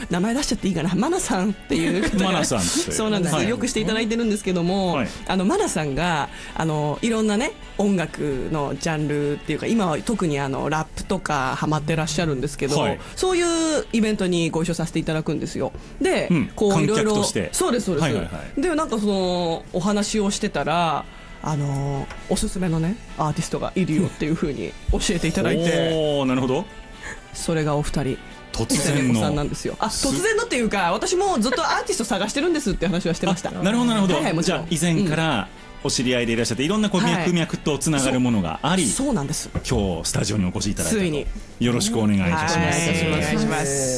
名前出しちゃっていいかな、マナさんっていう方がマナさんってそうなんです、 はい、 よくしていただいてるんですけども、 はい、 マナさんがいろんなね音楽のジャンルっていうか、今は特にラップとかハマってらっしゃるんですけど、はい、そういうイベントにご一緒させていただくんですよ。で、こういろいろ、そうですそうです、はいはいはい、でなんかそのお話をしてたらおすすめのねアーティストがいるよっていう風に教えていただいておー、なるほど。 それがお二人突然のさんなんですよ。突然のっていうか、私もずっとアーティスト探してるんですって話はしてましたなるほどなるほど、はいはい、じゃあ以前から、お知り合いでいらっしゃって、いろんなこう脈々とつながるものがあり、 そうなんです。 今日スタジオにお越しいただいたと。 ついによろしくお願いいたします。 お願いします。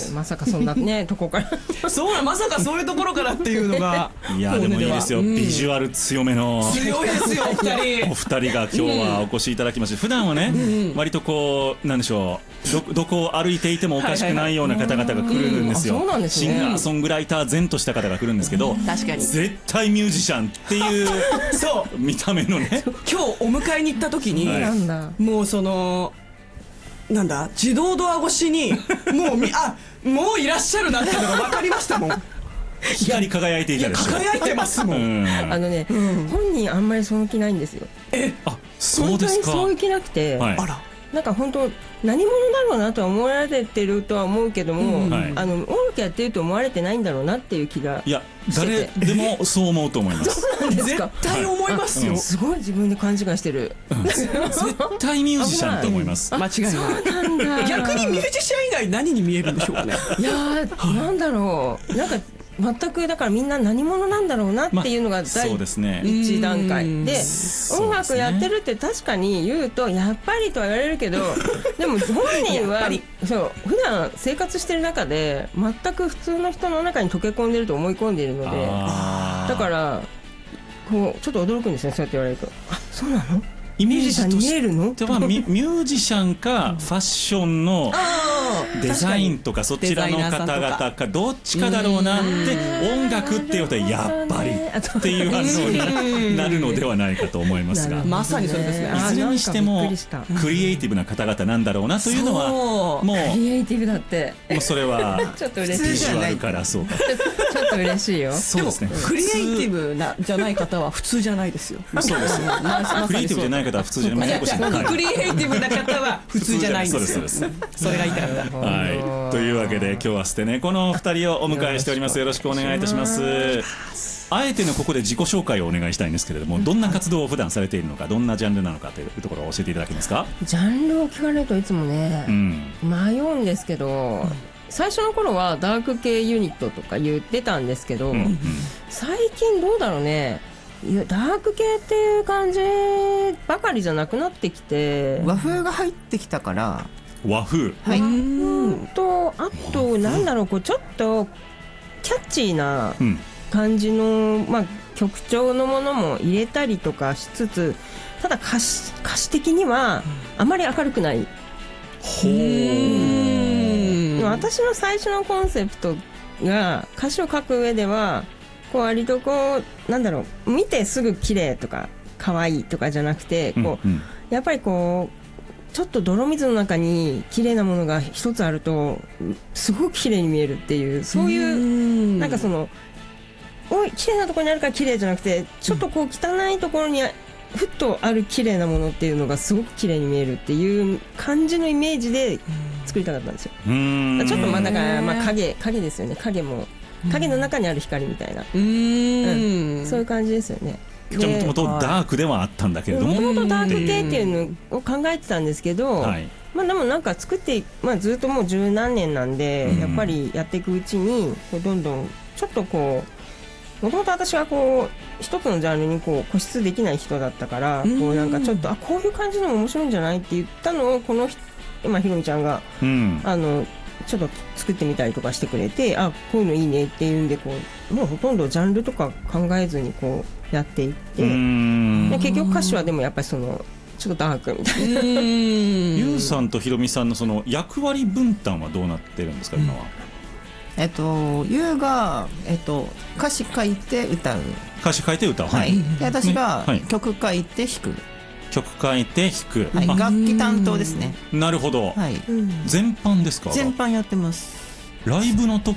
まさかそんなねとこからそう、まさかそういうところからっていうのがいやでもいいですよ、ビジュアル強めの強いですよお二人が今日はお越しいただきまして、普段はね、割とこうなんでしょう、どこを歩いていてもおかしくないような方々が来るんですよ。シンガーソングライター前とした方が来るんですけど、 確かに絶対ミュージシャンっていうそう見た目のね、 今日お迎えに行った時に、もうそのなんだ、自動ドア越しにもういらっしゃるなっていうのが分かりましたもん。 光り輝いていたでしょ。 輝いてますもん。 本人あんまりその気ないんですよ。 そうですか。 本当にそういう気なくて、 はい、 なんか本当何者だろうなとは思われてるとは思うけども、音楽やってると思われてないんだろうなっていう気がしてて。 いや誰でもそう思うと思います。 そうなんですか。 絶対思いますよ。 すごい自分で勘違いしてる。 絶対ミュージシャンと思います。 間違いない。 そうなんだ。 逆にミュージシャン以外何に見えるんでしょうかね。 いやなんだろう、なんか全くだからみんな何者なんだろうなっていうのが第一段階で、音楽やってるって確かに言うとやっぱりとは言われるけどでも本人はそう普段生活してる中で全く普通の人の中に溶け込んでると思い込んでいるので、だからこうちょっと驚くんですね、そうやって言われると。あ、そうなの？ イメージとしてはミュージシャンかファッションのデザインとかそちらの方々かどっちかだろうなって、音楽っていうことはやっぱりっていう反応になるのではないかと思いますが、 まさにそれですね。 いずれにしてもクリエイティブな方々なんだろうなというのはもうクリエイティブだってもうそれはちょっと嬉しい。 ビジュアルからそうかちょっと嬉しいよ。 そうですね。 クリエイティブなじゃない方は普通じゃないですよ。 そうですね。クリエイティブじゃない方は普通じゃない。 クリエイティブな方は普通じゃないんですよ。それが言いたかった。 はい。というわけで今日はステネコの2人をお迎えしております。よろしくお願いいたします。あえてのここで自己紹介をお願いしたいんですけれども、どんな活動を普段されているのか、どんなジャンルなのかというところを教えていただけますか。 ジャンルを聞かれるといつもね、迷うんですけど、最初の頃はダーク系ユニットとか言ってたんですけど、最近どうだろうね、ダーク系っていう感じばかりじゃなくなってきて、 和風が入ってきたから。 和風、 はい、 あとなんだろう、こうちょっとキャッチーな感じの、曲調のものも入れたりとかしつつ、ただ歌詞的にはあまり明るくない。私の最初のコンセプトが歌詞を書く上ではこう割とこうなんだろう、見てすぐ綺麗とか可愛いとかじゃなくて、こうやっぱりこうちょっと泥水の中に綺麗なものが一つあるとすごく綺麗に見えるっていう、そういうなんかその綺麗なところにあるから綺麗じゃなくて、ちょっとこう汚いところにふっとある綺麗なものっていうのがすごく綺麗に見えるっていう感じのイメージで作りたかったんですよ。ちょっとだから影ですよね。影の中にある光みたいな、そういう感じですよね。 もともとダークではあったんだけれども、 もともとダーク系っていうのを考えてたんですけど、でもなんか作って、ずっともう十何年なんで、やっぱりやっていくうちにどんどんちょっとこう、もともと私はこう一つのジャンルにこう固執できない人だったから、こうなんかちょっとこういう感じのも面白いんじゃないって言ったのを、この今ひろみちゃんが、ちょっと作ってみたりとかしてくれて、こういうのいいねっていうんで、こうもうほとんどジャンルとか考えずにこうやっていって、で結局歌詞はでもやっぱりそのちょっとダークみたいな。 ゆうさんとひろみさんのその役割分担はどうなってるんですか今は。 ゆうが、歌詞書いて歌う。 歌詞書いて歌う。 はい。で私が曲書いて弾く。 曲書いて弾く。 楽器担当ですね。 なるほど。全般ですか。 全般やってます。 ライブの時